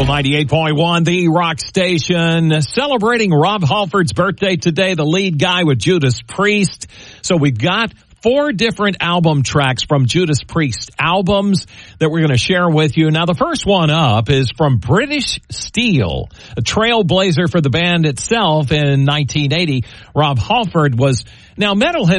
98.1, the rock station, celebrating Rob Halford's birthday today, the lead guy with Judas Priest. So we've got 4 different album tracks from Judas Priest albums that we're going to share with you. Now, the first one up is from British Steel, a trailblazer for the band itself in 1980. Rob Halford was, now Metalhead